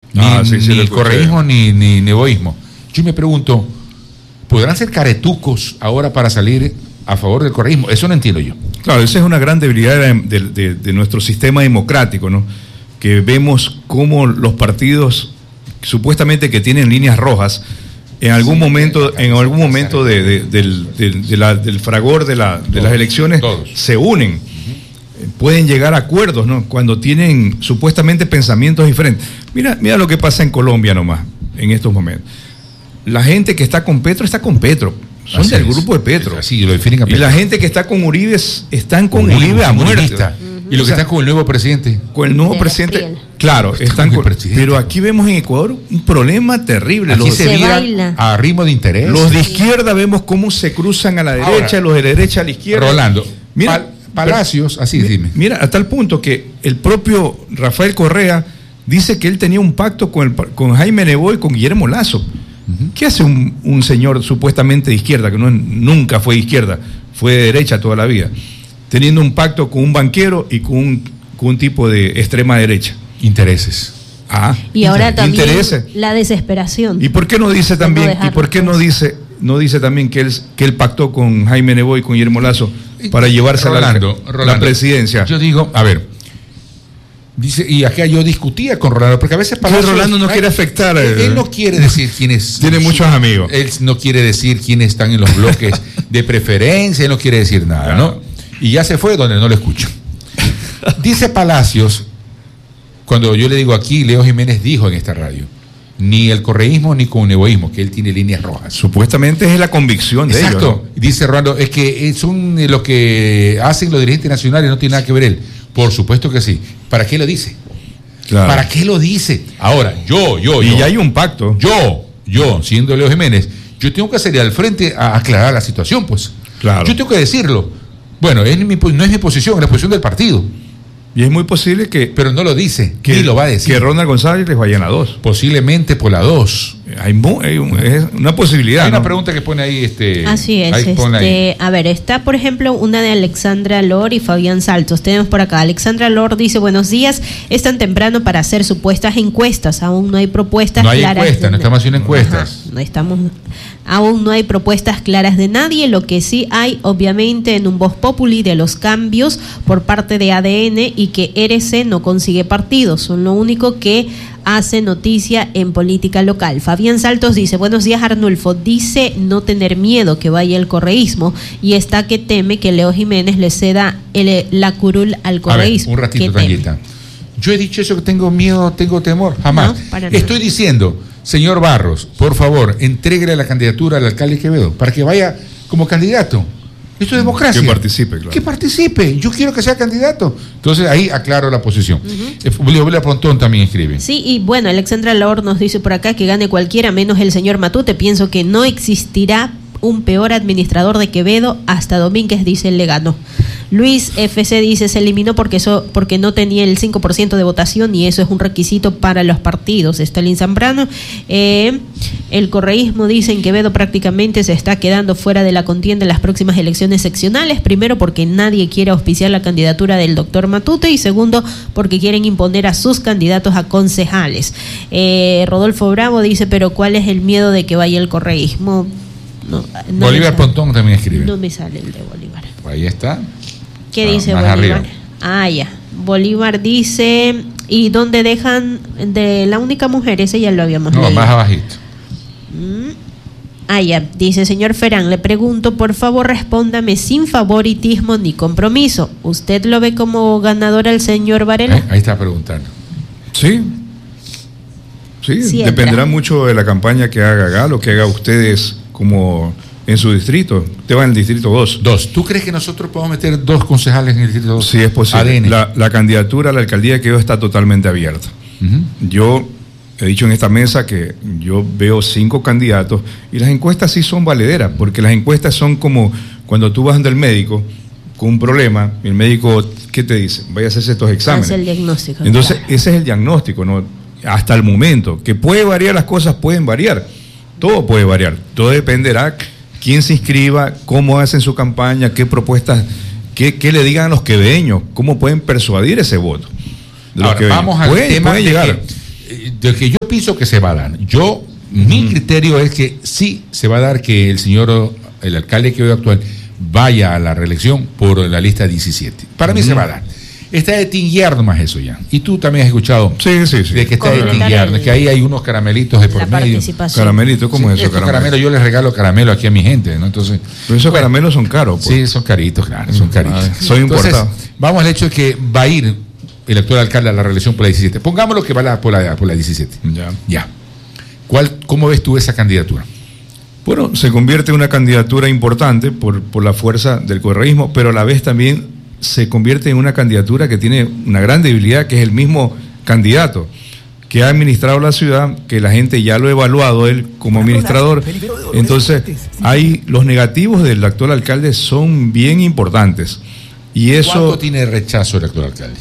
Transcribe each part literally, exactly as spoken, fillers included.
Ni, ah, sí, sí, ni el correísmo ni, ni nevoísmo. Yo me pregunto, ¿podrán ser caretucos ahora para salir a favor del correísmo? Eso no entiendo yo. Claro, esa es una gran debilidad de, de, de nuestro sistema democrático, ¿no? Que vemos cómo los partidos supuestamente que tienen líneas rojas en algún sí, momento en algún momento de, de, del, de, de la, del fragor de, la, de todos, las elecciones todos. se unen, uh-huh. pueden llegar a acuerdos, ¿no? Cuando tienen supuestamente pensamientos diferentes. Mira, mira lo que pasa en Colombia nomás en estos momentos. La gente que está con Petro está con Petro, son así del es. grupo de Petro. Así lo definen a Petro. Y la gente que está con Uribe están con Uribe, Uribe a muerte. Y los que o sea, están con el nuevo presidente. Con el nuevo de presidente, claro, están con, pero aquí vemos en Ecuador un problema terrible. Aquí los, se, se mira a ritmo de interés. Los de izquierda vemos cómo se cruzan a la derecha, ahora, los de la derecha a la izquierda. Rolando, mira, Pal, Palacios, pero, así mira, dime. Mira, a tal punto que el propio Rafael Correa dice que él tenía un pacto con, el, con Jaime Nebot y con Guillermo Lasso. Uh-huh. ¿Qué hace un, un señor supuestamente de izquierda, que no, nunca fue de izquierda, fue de derecha toda la vida, teniendo un pacto con un banquero y con un con un tipo de extrema derecha? Intereses. Ah, y ahora también intereses. La desesperación. ¿Y por qué no dice también no y por qué no dice no dice también que él que él pactó con Jaime Nebot y con Guillermo Lasso para llevarse Rolando, a la, Rolando, la presidencia? Yo digo, a ver, dice, y acá yo discutía con Rolando, porque a veces Palacios, Rolando no quiere afectar. Él, él no quiere decir quién es. Tiene muchos amigos. Él no quiere decir quiénes están en los bloques de preferencia, él no quiere decir nada, ¿no? Y ya se fue donde no lo escucho. Dice Palacios, cuando yo le digo aquí, Leo Jiménez dijo en esta radio, ni el correísmo ni con nevoísmo, que él tiene líneas rojas. Supuestamente es la convicción de ellos. Exacto. ¿No? Dice Rolando, es que son lo que hacen los dirigentes nacionales, no tiene nada que ver él. Por supuesto que sí. ¿Para qué lo dice? Claro. ¿Para qué lo dice? Ahora, yo, yo, y yo. ya hay un pacto. Yo, yo, siendo Leo Jiménez, yo tengo que salir al frente a aclarar la situación, pues. Claro. Yo tengo que decirlo. Bueno, es mi, no es mi posición, es la posición del partido. Y es muy posible que... Pero no lo dice, que, ni lo va a decir. Que Ronald González les vaya en la dos. Posiblemente por la dos. Hay, hay un, es una posibilidad. Hay una ¿no? pregunta que pone ahí. este Así es. Ahí este, ahí. A ver, está por ejemplo una de Alexandra Lor y Fabián Saltos. Tenemos por acá. Alexandra Lor dice, buenos días, es tan temprano para hacer supuestas encuestas. Aún no hay propuestas no hay claras. Encuestas, no estamos haciendo encuestas. Ajá, no estamos... Aún no hay propuestas claras de nadie. Lo que sí hay, obviamente, en un Voz Populi de los cambios por parte de A D N y que R C no consigue partidos. Son lo único que hace noticia en política local. Fabián Saltos dice, buenos días Arnulfo, dice no tener miedo que vaya el correísmo y está que teme que Leo Jiménez le ceda el, la curul al correísmo. A ver, un ratito, Tanguita. Yo he dicho eso, que tengo miedo, tengo temor, jamás. No, para Estoy nada. diciendo, señor Barros, por favor, entréguele la candidatura al alcalde Quevedo para que vaya como candidato. Esto es democracia. Que participe, claro. Que participe. Yo quiero que sea candidato. Entonces ahí aclaro la posición. Uh-huh. William Pontón también escribe. Sí, y bueno, Alexandra Lor nos dice por acá que gane cualquiera menos el señor Matute. Pienso que no existirá un peor administrador de Quevedo. Hasta Domínguez dice le ganó. Luis F C dice se eliminó porque eso porque no tenía el cinco por ciento de votación y eso es un requisito para los partidos. Stalin Zambrano, eh, el correísmo dice en Quevedo prácticamente se está quedando fuera de la contienda en las próximas elecciones seccionales, primero porque nadie quiere auspiciar la candidatura del doctor Matute y segundo porque quieren imponer a sus candidatos a concejales. eh, Rodolfo Bravo dice pero ¿cuál es el miedo de que vaya el correísmo? No, no Bolívar Pontón también escribe. No me sale el de Bolívar. Ahí está. ¿Qué ah, dice Bolívar? Arriba. Ah, ya. Bolívar dice, ¿y dónde dejan de la única mujer? Ese ya lo habíamos No, leído. más abajito. Mm. Ah, ya. Dice, señor Ferán, le pregunto, por favor, respóndame sin favoritismo ni compromiso. ¿Usted lo ve como ganador al señor Varela? Ahí, ahí está preguntando. Sí. Sí, Siempre. Dependerá mucho de la campaña que haga Galo, que haga ustedes como en su distrito. Usted va en el distrito dos. Dos. ¿Tú crees que nosotros podemos meter dos concejales en el distrito dos? Sí, es posible. La, la candidatura a la alcaldía de Quevedo está totalmente abierta. Uh-huh. Yo he dicho en esta mesa que yo veo cinco candidatos y las encuestas sí son valederas, porque las encuestas son como cuando tú vas ante el médico con un problema, y el médico, ¿qué te dice? Vaya a hacerse estos exámenes. Es el diagnóstico. Entonces, claro. Ese es el diagnóstico, ¿no? Hasta el momento. Que puede variar, las cosas pueden variar. Todo puede variar. Todo dependerá quién se inscriba, cómo hacen su campaña, qué propuestas, qué, qué le digan a los quevedeños, cómo pueden persuadir ese voto. De Ahora, vamos al pueden, tema pueden de llegar. que de que yo pienso que se va a dar. Yo, uh-huh. mi criterio es que sí se va a dar que el señor, el alcalde que hoy actual, vaya a la reelección por la lista diecisiete. Para uh-huh. mí se va a dar. Está de tinguear nomás eso ya. Y tú también has escuchado sí, sí, sí. de que está de tinguear, el, que ahí hay unos caramelitos de por medio. Caramelitos, ¿cómo sí, es eso? Caramelo? caramelo, yo les regalo caramelo aquí a mi gente, ¿no? Entonces, pero esos bueno, caramelos son caros. Pues. Sí, son caritos, claro, son caritos. Ah, soy importado. Vamos al hecho de que va a ir el actual alcalde a la reelección por la diecisiete. Pongámoslo que va la, por, la, por la diecisiete. Ya. Ya. ¿Cuál, ¿Cómo ves tú esa candidatura? Bueno, se convierte en una candidatura importante por, por la fuerza del correísmo, pero a la vez también se convierte en una candidatura que tiene una gran debilidad, que es el mismo candidato que ha administrado la ciudad, que la gente ya lo ha evaluado él como administrador. Entonces, hay los negativos del actual alcalde son bien importantes. Y eso, ¿cuánto tiene rechazo el actual alcalde?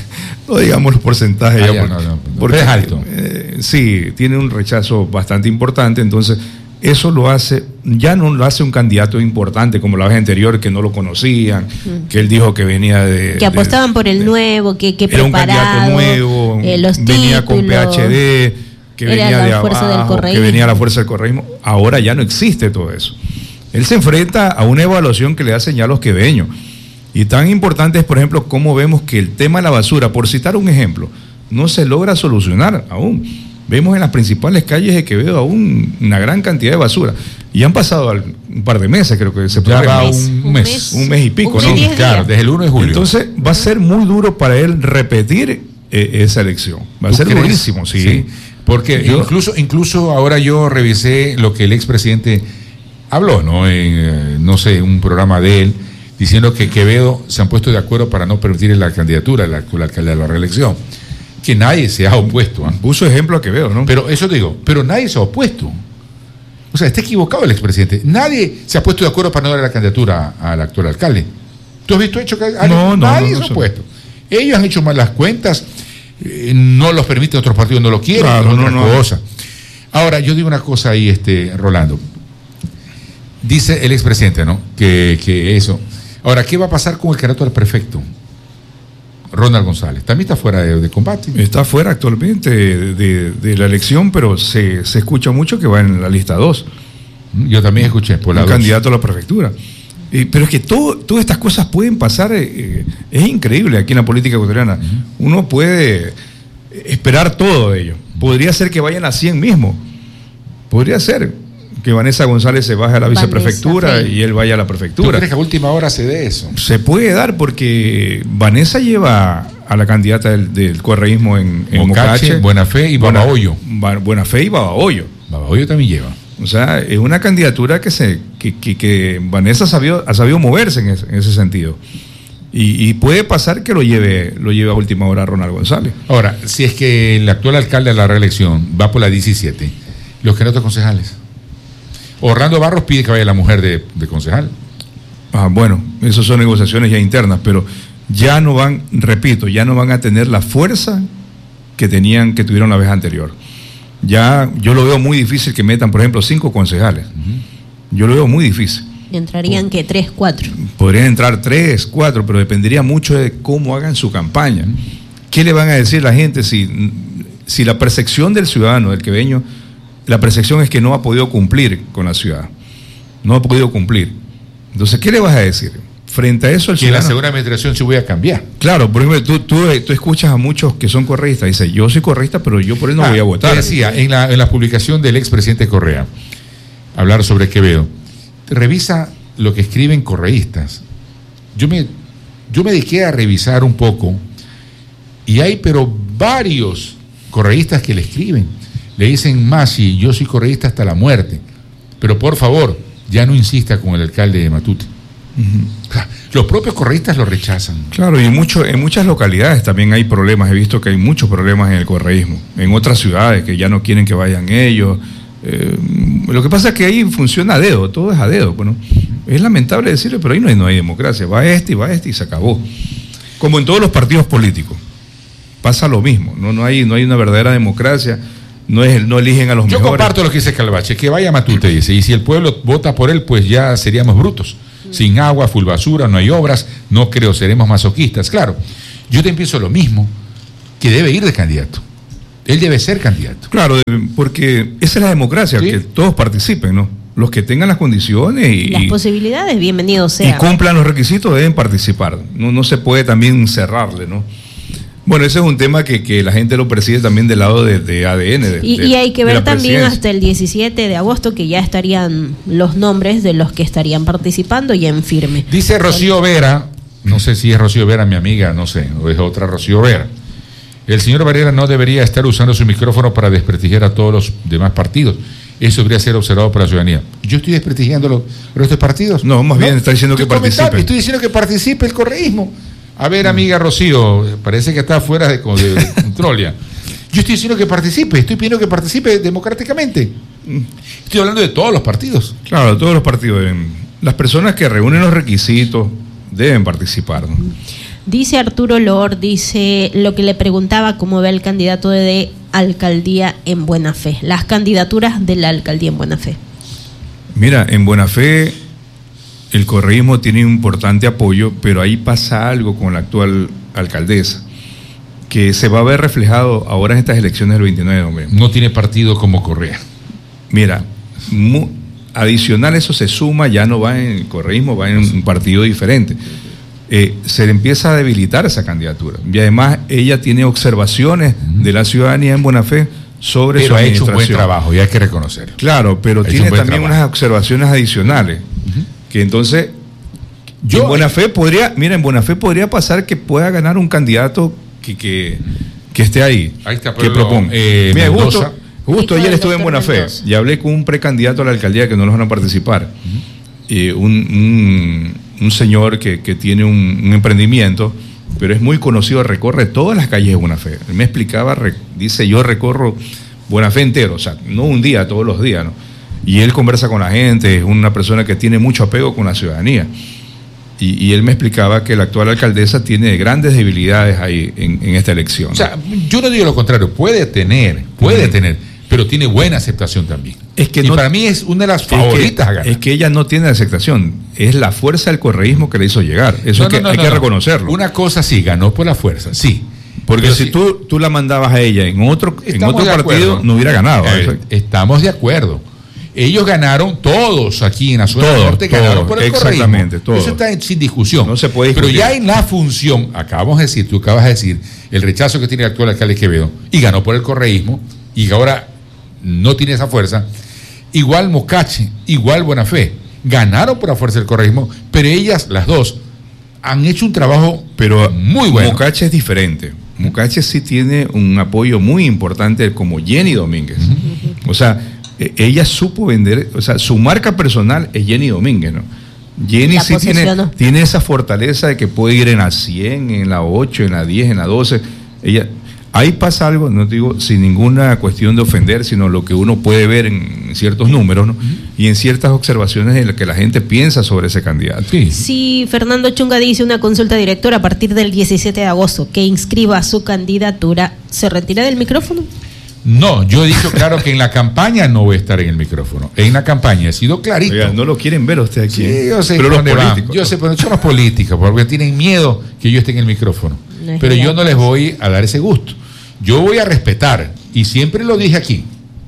No digamos los porcentajes, ah, ya, ya, porque, no, no, porque es alto. Eh, sí, tiene un rechazo bastante importante, entonces eso lo hace, ya no lo hace un candidato importante como la vez anterior, que no lo conocían, mm. que él dijo que venía de... Que apostaban de, por el de, nuevo, que, que era preparado. Era un candidato nuevo, eh, los venía títulos, con P H D, que venía la de fuerza abajo, del que venía la fuerza del correísmo. Ahora ya no existe todo eso. Él se enfrenta a una evaluación que le hacen ya los queveños. Y tan importante es, por ejemplo, cómo vemos que el tema de la basura, por citar un ejemplo, no se logra solucionar aún. Vemos en las principales calles de Quevedo aún una gran cantidad de basura. Y han pasado un par de meses, creo que se puede va un, un mes. Un mes y pico, un ¿no? mes, Claro, desde el uno de julio. Entonces va a ser muy duro para él repetir eh, esa elección. Va a ser crees? durísimo, sí. sí. Porque yo, incluso, incluso ahora yo revisé lo que el expresidente habló, ¿no? En, eh, no sé, un programa de él, diciendo que Quevedo se han puesto de acuerdo para no permitir la candidatura al alcalde de la reelección. Que nadie se ha opuesto. ¿eh? Puso ejemplo a Quevedo, ¿no? Pero eso te digo, pero nadie se ha opuesto. O sea, está equivocado el expresidente. Nadie se ha puesto de acuerdo para no darle la candidatura al actual alcalde. ¿Tú has visto hecho que alguien? No, no, nadie no, no, se ha opuesto? Ellos han hecho mal las cuentas, eh, no los permiten, otros partidos no lo quieren, claro, otra no, cosa. No. Ahora, yo digo una cosa ahí, este, Rolando. Dice el expresidente, ¿no? Que, que eso. Ahora, ¿qué va a pasar con el candidato al prefecto? Ronald González, también está fuera de, de combate. Está fuera actualmente de, de, de la elección, pero se, se escucha mucho que va en la lista dos. Yo también escuché por la un dos. Candidato a la prefectura. Eh, pero es que todo, todas estas cosas pueden pasar, eh, es increíble aquí en la política ecuatoriana. Uh-huh. Uno puede esperar todo de ello. Podría ser que vayan a cien mismo. Podría ser que Vanessa González se baje a la Vanessa, viceprefectura sí. y él vaya a la prefectura. ¿Tú crees que a última hora se dé eso? Se puede dar porque Vanessa lleva a la candidata del, del correísmo en, en Mocache, Mocache, Buena Fe y Babahoyo. Buena, Buena Fe y Babahoyo. Babahoyo también lleva. O sea, es una candidatura que se que, que, que Vanessa ha sabido, ha sabido moverse en ese, en ese sentido. Y, y puede pasar que lo lleve, lo lleve a última hora Ronald González. Ahora, si es que el actual alcalde de la reelección va por la diecisiete, los candidatos concejales. Orlando Barros pide que vaya la mujer de, de concejal. Ah, bueno, esas son negociaciones ya internas, pero ya no van, repito, ya no van a tener la fuerza que tenían, que tuvieron la vez anterior. Ya yo lo veo muy difícil que metan, por ejemplo, cinco concejales. Uh-huh. Yo lo veo muy difícil. Entrarían que tres, cuatro. Podrían entrar tres, cuatro, pero dependería mucho de cómo hagan su campaña. ¿Qué le van a decir a la gente si, si la percepción del ciudadano, del queveño, la percepción es que no ha podido cumplir con la ciudad? No ha podido cumplir. Entonces, ¿qué le vas a decir? Frente a eso, el que ciudadano... la segunda administración se voy a cambiar. Claro, por ejemplo, tú, tú, tú escuchas a muchos que son correístas, dice, yo soy correísta, pero yo por él no ah, voy a votar. Te decía, en la, en la publicación del expresidente Correa, hablar sobre Quevedo, revisa lo que escriben correístas. Yo me, yo me dediqué a revisar un poco, y hay pero varios correístas que le escriben. Le dicen, Masi, yo soy correísta hasta la muerte, pero por favor, ya no insista con el alcalde de Matute. Uh-huh. Los propios correístas lo rechazan. Claro, y en, mucho, en muchas localidades también hay problemas. He visto que hay muchos problemas en el correísmo. En otras ciudades que ya no quieren que vayan ellos. Eh, lo que pasa es que ahí funciona a dedo, todo es a dedo. Bueno, es lamentable decirlo, pero ahí no hay, no hay democracia. Va este y va este y se acabó. Como en todos los partidos políticos. Pasa lo mismo. No, no, hay, no hay una verdadera democracia. No, es, no eligen a los Yo mejores. Yo comparto lo que dice Calvache, que vaya Matute, dice, y si el pueblo vota por él, pues ya seríamos brutos. Sin agua, full basura, no hay obras, no creo, seremos masoquistas. Claro, yo te pienso lo mismo, que debe ir de candidato. Él debe ser candidato. Claro, porque esa es la democracia, ¿sí? Que todos participen, ¿no? Los que tengan las condiciones y... Las posibilidades, bienvenidos sean. Y cumplan los requisitos, deben participar. No, no se puede también cerrarle, ¿no? Bueno, ese es un tema que, que la gente lo percibe también del lado de, de A D N. De, y, de, y hay que ver también hasta el diecisiete de agosto que ya estarían los nombres de los que estarían participando y en firme. Dice Rocío Vera, no sé si es Rocío Vera mi amiga, no sé, o es otra Rocío Vera. El señor Varela no debería estar usando su micrófono para desprestigiar a todos los demás partidos. Eso debería ser observado por la ciudadanía. ¿Yo estoy desprestigiando los restos partidos? No, más ¿no? bien está diciendo estoy que participe. Estoy diciendo que participe el correísmo. A ver, amiga Rocío, parece que está fuera de, de, de control ya. Yo estoy diciendo que participe, estoy pidiendo que participe democráticamente. Estoy hablando de todos los partidos. Claro, de todos los partidos. Las personas que reúnen los requisitos deben participar, ¿no? Dice Arturo Loor, dice lo que le preguntaba cómo ve el candidato de alcaldía en Buena Fe, las candidaturas de la alcaldía en Buena Fe. Mira, en Buena Fe el correísmo tiene un importante apoyo, pero ahí pasa algo con la actual alcaldesa, que se va a ver reflejado ahora en estas elecciones del veintinueve de noviembre. No tiene partido como Correa. Mira, mu, adicional eso se suma, ya no va en el correísmo, va en un partido diferente. Eh, se le empieza a debilitar esa candidatura. Y además ella tiene observaciones uh-huh. de la ciudadanía en Buena Fe sobre pero su ha administración. hecho un buen trabajo y hay que reconocerlo. Claro, pero tiene también trabajo. Unas observaciones adicionales. Uh-huh. Que entonces, yo en Buena Fe podría, mira, en Buena Fe podría pasar que pueda ganar un candidato que, que, que esté ahí, ahí está, que proponga. Eh, mira, justo, justo ayer estuve en Buena Fe y hablé con un precandidato a la alcaldía que no los van a participar. Uh-huh. eh, un, un, un señor que, que tiene un, un emprendimiento, pero es muy conocido, recorre todas las calles de Buena Fe. Él me explicaba, re, dice, yo recorro Buena Fe entero, o sea, no un día, todos los días, ¿no? Y él conversa con la gente, es una persona que tiene mucho apego con la ciudadanía. Y, y él me explicaba que la actual alcaldesa tiene grandes debilidades ahí en, en esta elección. O sea, yo no digo lo contrario, puede tener, puede uh-huh. tener, pero tiene buena aceptación también. Es que y no, para mí es una de las favoritas a ganar. Es que ella no tiene aceptación, es la fuerza del correísmo que le hizo llegar. Eso no, es que, no, no, hay no, que no. reconocerlo. Una cosa sí, ganó por la fuerza, sí. Porque si sí, tú, tú la mandabas a ella en otro, en otro partido, no hubiera ganado. Eh, estamos de acuerdo. Ellos ganaron, todos aquí en la zona todo, norte todo, ganaron por el exactamente, correísmo. Eso está en, sin discusión. No se puede discutir. Pero ya en la función, acabamos de decir, tú acabas de decir, el rechazo que tiene el actual alcalde Quevedo, y ganó por el correísmo, y ahora no tiene esa fuerza, igual Mocache, igual Buena Fe, ganaron por la fuerza del correísmo, pero ellas, las dos, han hecho un trabajo pero muy bueno. Mocache es diferente. Mocache sí tiene un apoyo muy importante como Jenny Domínguez. Uh-huh. O sea, ella supo vender, o sea, su marca personal es Jenny Domínguez, ¿no? Jenny sí tiene, tiene esa fortaleza de que puede ir en la cien, en la ocho, en la diez, en la doce. Ella, ahí pasa algo, no digo sin ninguna cuestión de ofender, sino lo que uno puede ver en ciertos números, ¿no? Uh-huh. Y en ciertas observaciones en las que la gente piensa sobre ese candidato. Sí. Si Fernando Chunga dice una consulta directora a partir del diecisiete de agosto que inscriba su candidatura, ¿se retira del micrófono? No, yo he dicho claro que en la campaña no voy a estar en el micrófono. En la campaña he sido clarito. Oiga, no lo quieren ver usted aquí. Sí, yo sé, pero los políticos. Va. Yo sé, pero son los políticos, porque tienen miedo que yo esté en el micrófono. No pero yo no les voy a dar ese gusto. Yo voy a respetar, y siempre lo dije aquí,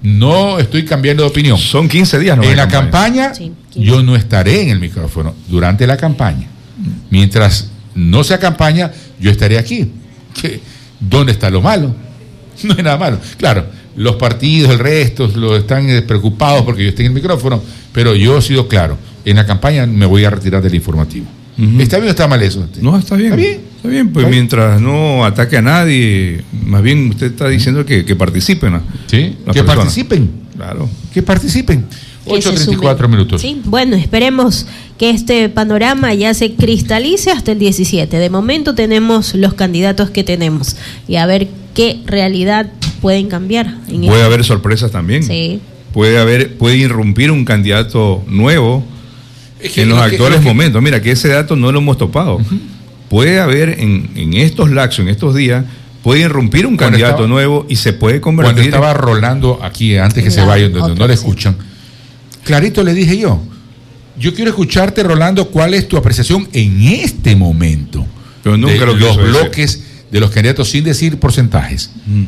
no estoy cambiando de opinión. Son quince días, ¿no? En la campaña, campaña sí, yo no estaré en el micrófono durante la campaña. Mientras no sea campaña, yo estaré aquí. ¿Qué? ¿Dónde está lo malo? No hay nada malo. Claro, los partidos, el resto, lo están preocupados porque yo esté en el micrófono, pero yo he sido claro. En la campaña me voy a retirar del informativo. Uh-huh. ¿Está bien o está mal eso? No, está bien. ¿Está bien? Está bien, pues ¿está bien? Mientras no ataque a nadie, más bien usted está diciendo que, que participen. ¿no? Sí, que personas. participen. Claro. Que participen. ocho treinta y cuatro minutos. Sí, bueno, esperemos que este panorama ya se cristalice hasta el diecisiete. De momento tenemos los candidatos que tenemos y a ver qué realidad pueden cambiar. En puede el... haber sorpresas también. Sí. Puede haber, puede irrumpir un candidato nuevo es que en los que, actuales que... momentos. Mira, que ese dato no lo hemos topado. Uh-huh. Puede haber en, en estos lapsos, en estos días, puede irrumpir un cuando candidato estaba, nuevo y se puede convertir. Cuando estaba en... Rolando aquí, antes que se vayan, donde no le escuchan, clarito le dije yo, yo quiero escucharte, Rolando, cuál es tu apreciación en este momento pero nunca de lo los bloques decir. de los candidatos sin decir porcentajes. Mm.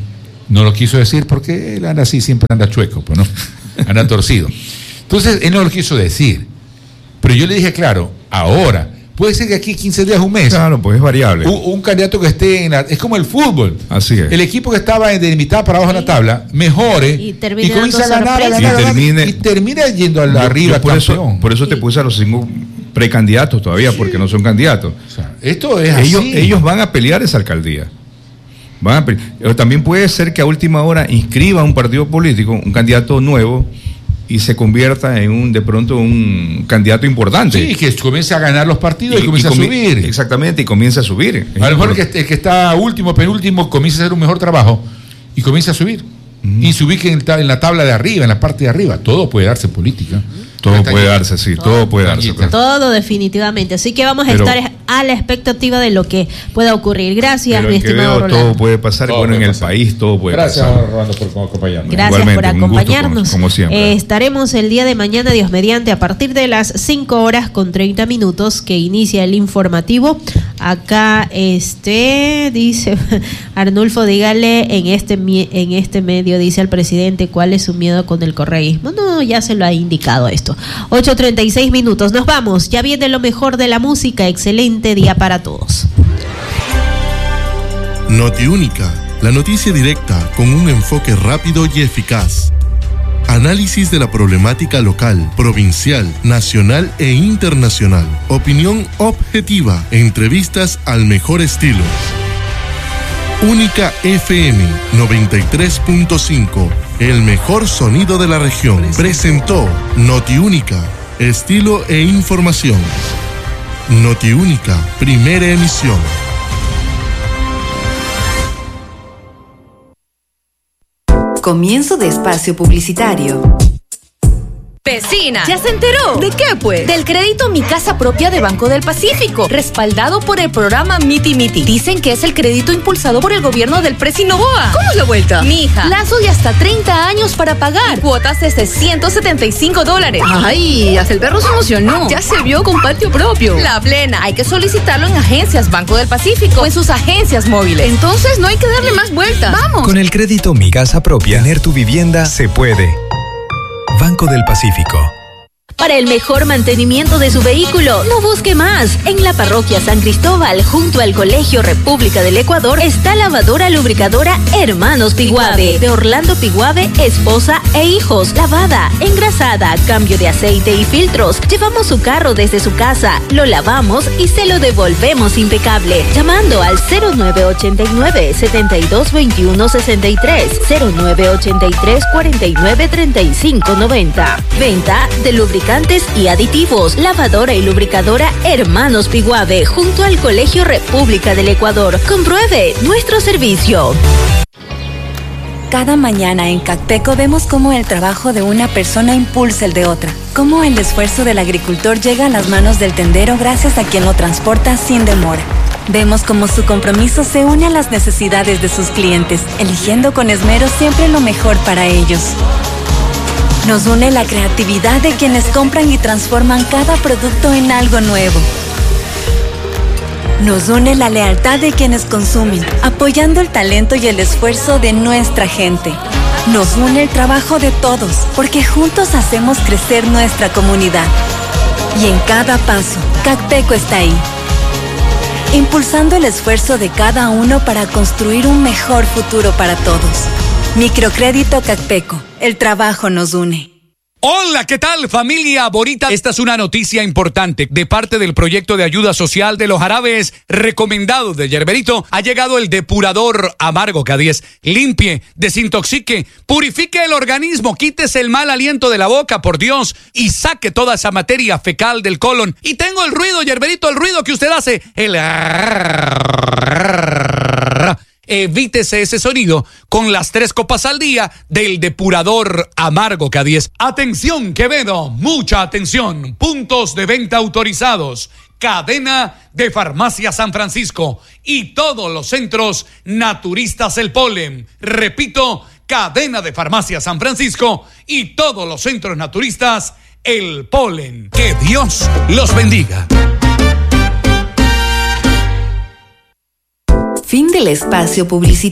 No lo quiso decir porque él anda así, siempre anda chueco, pues no, anda torcido. Entonces, él no lo quiso decir. Pero yo le dije, claro, ahora, puede ser que aquí quince días, un mes. Claro, pues es variable. Un, un candidato que esté en la... Es como el fútbol. Así es. El equipo que estaba de mitad para abajo sí. en la tabla, mejore y, y comienza a ganar, a ganar, y, a ganar termine, y termina yendo a la yo, arriba yo por campeón. Eso, por eso te puse a los cinco precandidatos todavía, sí. porque no son candidatos. O sea, esto es ellos, así. Ellos van a pelear esa alcaldía. Van a pelear. También puede ser que a última hora inscriba un partido político, un candidato nuevo, y se convierta en un de pronto un candidato importante. Sí, que comience a ganar los partidos y, y comience y comi- a subir. Exactamente, y comience a subir. A lo mejor el que, el que está último, penúltimo, comience a hacer un mejor trabajo y comience a subir. Uh-huh. Y se ubique en, en la tabla de arriba, en la parte de arriba. Todo puede darse en política. Todo puede darse, sí, todo, todo puede darse. Todo, todo definitivamente. Así que vamos a Pero, estar a la expectativa de lo que pueda ocurrir. Gracias, mi estimado Rolando. Todo puede pasar, todo bueno, puede en pasar. El país todo puede Gracias, pasar. Gracias, Rolando, por acompañarnos. Gracias Igualmente, por acompañarnos. Gusto, como, como siempre. Eh, estaremos el día de mañana, Dios mediante, a partir de las cinco horas con treinta minutos, que inicia el informativo. Acá, este, dice Arnulfo, dígale en este, en este medio, dice al presidente, ¿cuál es su miedo con el correísmo? No, ya se lo ha indicado esto. ocho treinta y seis minutos, nos vamos, ya viene lo mejor de la música, excelente día para todos. Notiúnica, la noticia directa con un enfoque rápido y eficaz. Análisis de la problemática local, provincial, nacional e internacional. Opinión objetiva, entrevistas al mejor estilo. Única F M noventa y tres punto cinco, el mejor sonido de la región. Presentó Notiúnica, estilo e información. Notiúnica, primera emisión. Comienzo de espacio publicitario. Vecina, ¿ya se enteró? ¿De qué, pues? Del crédito Mi Casa Propia de Banco del Pacífico, respaldado por el programa Miti Miti. Dicen que es el crédito impulsado por el gobierno del Presi Novoa. ¿Cómo es la vuelta? Mija, plazo de hasta treinta años para pagar. Y cuotas desde ciento setenta y cinco dólares. Ay, hasta el perro se emocionó. Ya se vio con patio propio. La plena. Hay que solicitarlo en agencias Banco del Pacífico o en sus agencias móviles. Entonces no hay que darle más vueltas. ¡Vamos! Con el crédito Mi Casa Propia, tener tu vivienda se puede. Banco del Pacífico. Para el mejor mantenimiento de su vehículo, no busque más. En la parroquia San Cristóbal, junto al Colegio República del Ecuador, está lavadora lubricadora Hermanos Piguave, de Orlando Piguave, esposa e hijos. Lavada, engrasada, cambio de aceite y filtros. Llevamos su carro desde su casa, lo lavamos y se lo devolvemos impecable. Llamando al cero nueve ochenta y nueve, setenta y dos veintiuno sesenta y tres, cero nueve ochenta y tres, cuarenta y nueve treinta y cinco noventa. Venta de lubricantes y aditivos, lavadora y lubricadora Hermanos Piguave, junto al Colegio República del Ecuador. Compruebe nuestro servicio. Cada mañana en Cacpeco vemos cómo el trabajo de una persona impulsa el de otra, cómo el esfuerzo del agricultor llega a las manos del tendero gracias a quien lo transporta sin demora. Vemos cómo su compromiso se une a las necesidades de sus clientes, eligiendo con esmero siempre lo mejor para ellos. Nos une la creatividad de quienes compran y transforman cada producto en algo nuevo. Nos une la lealtad de quienes consumen, apoyando el talento y el esfuerzo de nuestra gente. Nos une el trabajo de todos, porque juntos hacemos crecer nuestra comunidad. Y en cada paso, Cacpeco está ahí, impulsando el esfuerzo de cada uno para construir un mejor futuro para todos. Microcrédito Cacpeco. El trabajo nos une. Hola, ¿qué tal, familia bonita? Esta es una noticia importante. De parte del proyecto de ayuda social de los jarabes recomendados de Yerberito, ha llegado el depurador amargo K diez. Limpie, desintoxique, purifique el organismo, quítese el mal aliento de la boca, por Dios, y saque toda esa materia fecal del colon. Y tengo el ruido, Yerberito, el ruido que usted hace. El... Evítese ese sonido con las tres copas al día del depurador amargo K diez. Atención, Quevedo, mucha atención. Puntos de venta autorizados. Cadena de Farmacia San Francisco y todos los centros naturistas El Polen. Repito, Cadena de Farmacia San Francisco y todos los centros naturistas El Polen. Que Dios los bendiga. Fin del espacio publicitario.